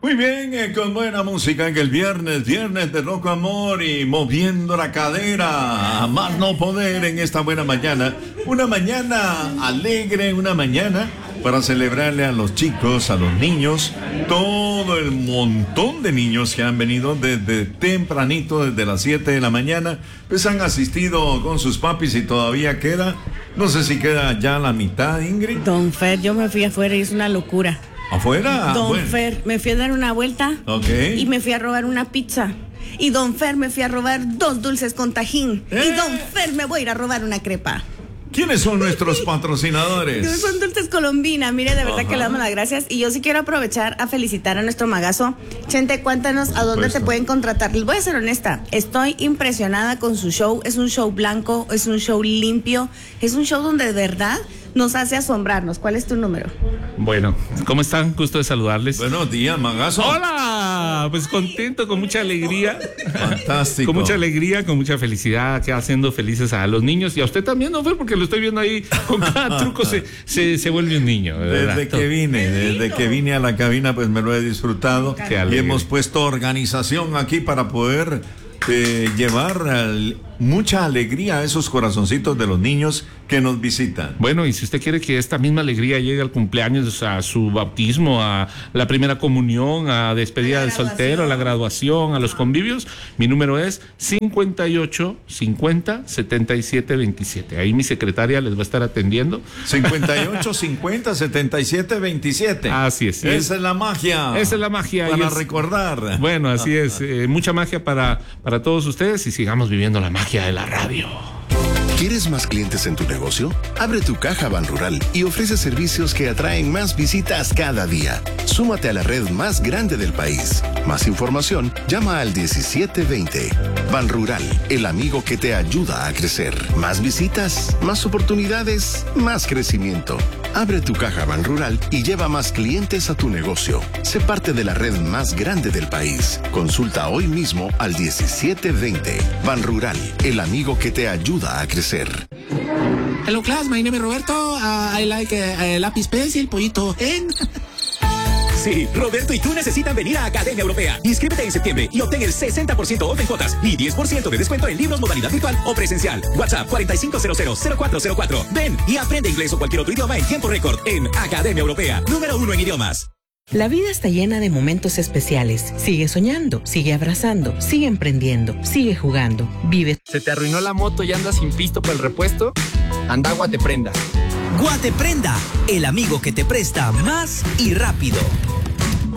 Muy bien, con buena música en el viernes de Loco Amor y moviendo la cadera a más no poder en esta buena mañana. Una mañana alegre, una mañana para celebrarle a los chicos, a los niños, todo el montón de niños que han venido desde tempranito, desde las 7 de la mañana, pues han asistido con sus papis y todavía queda, no sé si queda ya la mitad, Ingrid. Don Fer, yo me fui afuera y es una locura. ¿Afuera? Don Fer, me fui a dar una vuelta y me fui a robar una pizza. Y Don Fer me fui a robar 2 dulces con tajín. Y Don Fer me voy a ir a robar una crepa. ¿Quiénes son nuestros patrocinadores? Son Dulces Colombina. Mire, de verdad que le damos las gracias. Y yo sí quiero aprovechar a felicitar a nuestro magazo. Chente, cuéntanos a dónde te pueden contratar. Les voy a ser honesta, estoy impresionada con su show. Es un show blanco, es un show limpio, es un show donde de verdad nos hace asombrarnos. ¿Cuál es tu número? Bueno, ¿cómo están? Gusto de saludarles. Buenos días, magazo. ¡Hola! Pues contento, con mucha alegría. Fantástico. Con mucha alegría, con mucha felicidad, que haciendo felices a los niños y a usted también, ¿no, Fer? Porque lo estoy viendo ahí, con cada truco se vuelve un niño. Desde que vine a la cabina, pues me lo he disfrutado. Y hemos puesto organización aquí para poder llevar mucha alegría a esos corazoncitos de los niños que nos visitan. Bueno, y si usted quiere que esta misma alegría llegue al cumpleaños, a su bautismo, a la primera comunión, a despedida del soltero, a la graduación, a los convivios, mi número es 58 50 77 27. Ahí mi secretaria les va a estar atendiendo. 58 50 77 27. Así es. Esa es la magia. Esa es la magia. Para recordar. Bueno, así es. Mucha magia para todos ustedes y sigamos viviendo la magia de la radio. ¿Quieres más clientes en tu negocio? Abre tu caja Banrural y ofrece servicios que atraen más visitas cada día. Súmate a la red más grande del país. Más información, llama al 1720. Banrural, el amigo que te ayuda a crecer. Más visitas, más oportunidades, más crecimiento. Abre tu caja Banrural y lleva más clientes a tu negocio. Sé parte de la red más grande del país. Consulta hoy mismo al 1720. Banrural, el amigo que te ayuda a crecer. Hello class, my name is Roberto. I like lápiz pencil, pollito en. Sí, Roberto y tú necesitan venir a Academia Europea. Inscríbete en septiembre y obtén el 60% off en cuotas y 10% de descuento en libros modalidad virtual o presencial. WhatsApp 4500-0404. Ven y aprende inglés o cualquier otro idioma en tiempo récord en Academia Europea, número 1 en idiomas. La vida está llena de momentos especiales. Sigue soñando, sigue abrazando, sigue emprendiendo, sigue jugando, vive. ¿Se te arruinó la moto y andas sin pisto para el repuesto? Anda a Guateprenda. Guateprenda, el amigo que te presta más y rápido.